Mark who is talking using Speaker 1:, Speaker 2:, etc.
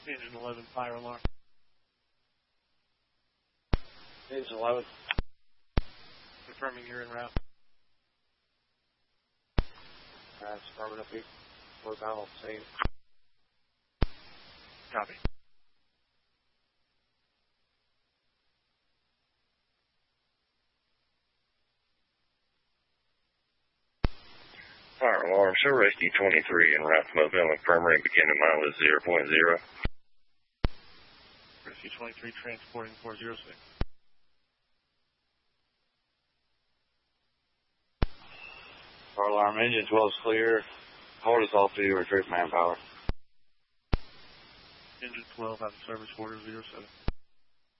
Speaker 1: Engine 11, fire alarm.
Speaker 2: Engine 11.
Speaker 1: Confirming you're en route.
Speaker 2: That's affirmative. We're down on scene.
Speaker 1: Copy.
Speaker 3: Fire alarm, show rescue 23 en route to Mobile Infirmary, beginning mileage 0.0.
Speaker 1: Rescue 23 transporting 406.
Speaker 2: Fire alarm, engine 12 is clear. Hold us all to retrieve manpower.
Speaker 1: Engine 12 out of service order 07.